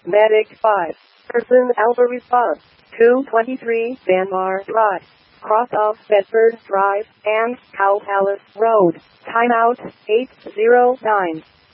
Medic 5. Person Alpha response. 223 Banmar Drive. Cross of Bedford Drive and Cow Palace Road. Timeout 809.